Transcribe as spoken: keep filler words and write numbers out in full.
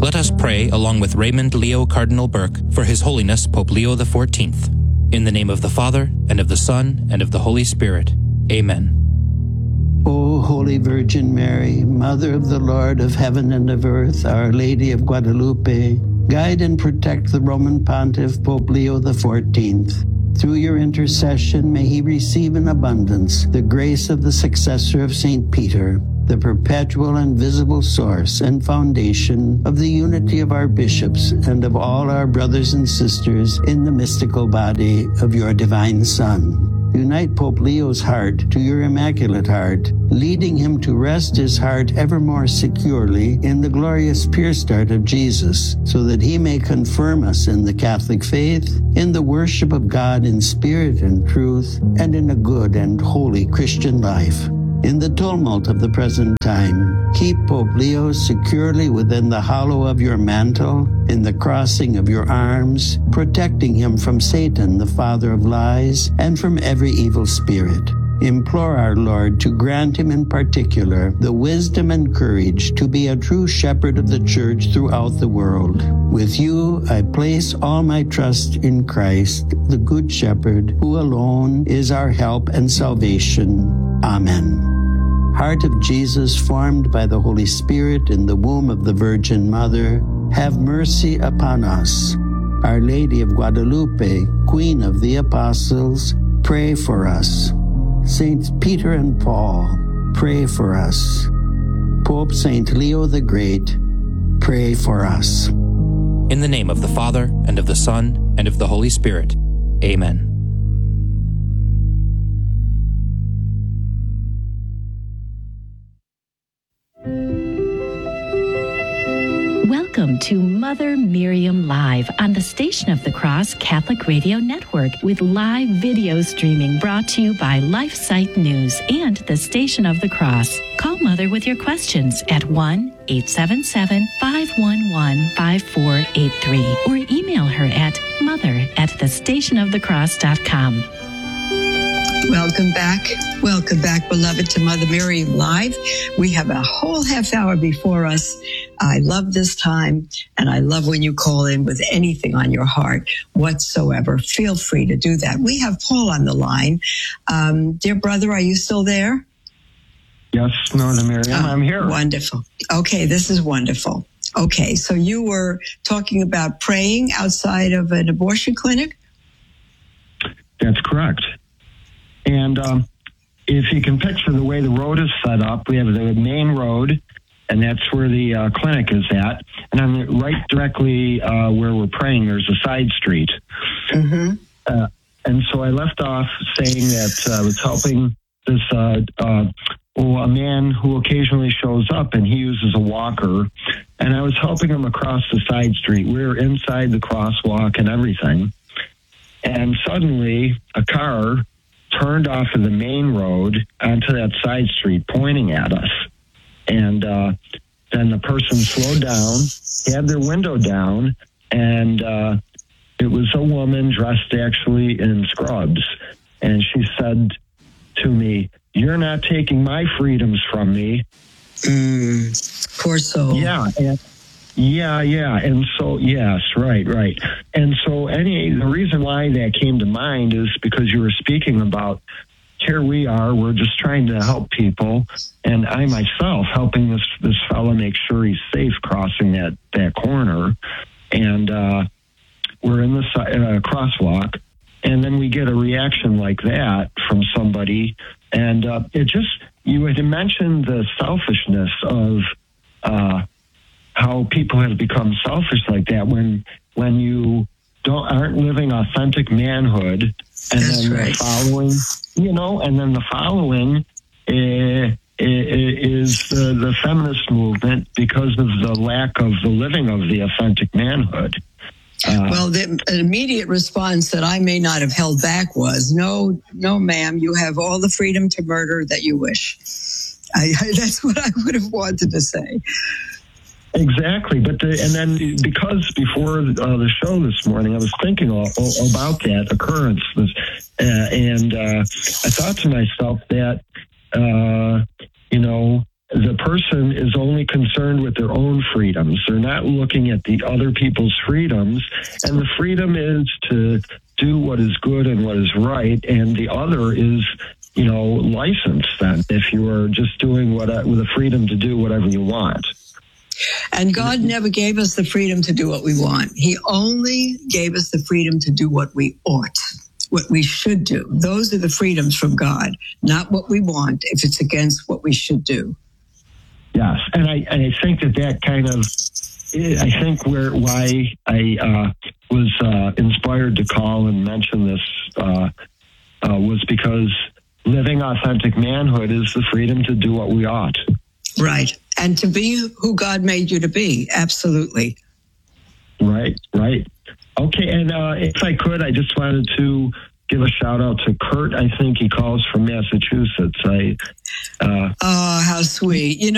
Let us pray along with Raymond Leo Cardinal Burke for His Holiness Pope Leo the fourteenth. In the name of the Father, and of the Son, and of the Holy Spirit. Amen. O Holy Virgin Mary, Mother of the Lord of heaven and of earth, Our Lady of Guadalupe, guide and protect the Roman Pontiff Pope Leo the fourteenth. Through your intercession, may he receive in abundance the grace of the successor of Saint Peter, the perpetual and visible source and foundation of the unity of our bishops and of all our brothers and sisters in the mystical body of your divine Son. Unite Pope Leo's heart to your Immaculate Heart, leading him to rest his heart ever more securely in the glorious pure start of Jesus, so that he may confirm us in the Catholic faith, in the worship of God in spirit and truth, and in a good and holy Christian life. In the tumult of the present time, keep Pope Leo securely within the hollow of your mantle, in the crossing of your arms, protecting him from Satan, the father of lies, and from every evil spirit. Implore our Lord to grant him in particular the wisdom and courage to be a true shepherd of the Church throughout the world. With you, I place all my trust in Christ, the Good Shepherd, who alone is our help and salvation. Amen. Heart of Jesus, formed by the Holy Spirit in the womb of the Virgin Mother, have mercy upon us. Our Lady of Guadalupe, Queen of the Apostles, pray for us. Saints Peter and Paul, pray for us. Pope Saint Leo the Great, pray for us. In the name of the Father, and of the Son, and of the Holy Spirit. Amen. Welcome to Mother Miriam Live on the Station of the Cross Catholic Radio Network, with live video streaming brought to you by LifeSite News and the Station of the Cross. Call Mother with your questions at one eight seven seven, five one one, five four eight three or email her at mother at the station of the cross dot com. Welcome back. Welcome back, beloved, to Mother Miriam Live. We have a whole half hour before us. I love this time, and I love when you call in with anything on your heart whatsoever. Feel free to do that. We have Paul on the line. Um, dear brother, are you still there? Yes, Mother Miriam, oh, I'm here. Wonderful. Okay, this is wonderful. Okay, so you were talking about praying outside of an abortion clinic? That's correct. And um, if you can picture the way the road is set up, we have the main road, and that's where the uh, clinic is at. And I'm right directly uh, where we're praying, there's a side street. Mm-hmm. Uh, and so I left off saying that uh, I was helping this uh, uh, well, a man who occasionally shows up, and he uses a walker. And I was helping him across the side street. We were inside the crosswalk and everything. And suddenly, a car turned off of the main road onto that side street, pointing at us. And uh, then the person slowed down, had their window down, and uh, it was a woman dressed actually in scrubs. And she said to me, "You're not taking my freedoms from me." Mm, poor soul. Yeah, and, yeah, yeah. And so, yes, right, right. And so any the reason why that came to mind is because you were speaking about, here we are, we're just trying to help people, and I myself helping this this fellow make sure he's safe crossing that, that corner, and uh, we're in the uh, crosswalk, and then we get a reaction like that from somebody, and uh, it just, you had mentioned the selfishness of uh, how people have become selfish like that when when you don't aren't living authentic manhood, and That's then right. the following, you know, and then the following uh, is the, the feminist movement because of the lack of the living of the authentic manhood. Uh, well, the immediate response that I may not have held back was, no, no, ma'am, you have all the freedom to murder that you wish. I, I, that's what I would have wanted to say. Exactly. But the, and then because before uh, the show this morning, I was thinking all, all about that occurrence. This, uh, and uh, I thought to myself that, uh, you know, the person is only concerned with their own freedoms. They're not looking at the other people's freedoms. And the freedom is to do what is good and what is right. And the other is, you know, license then if you are just doing what with the freedom to do whatever you want. And God never gave us the freedom to do what we want. He only gave us the freedom to do what we ought, what we should do. Those are the freedoms from God, not what we want if it's against what we should do. Yes, and I, and I think that that kind of, I think where why I uh, was uh, inspired to call and mention this uh, uh, was because living authentic manhood is the freedom to do what we ought. Right, and to be who God made you to be, absolutely. Right, right. Okay, and uh, if I could, I just wanted to give a shout out to Kurt. I think he calls from Massachusetts. I. Uh, oh, how sweet! You know.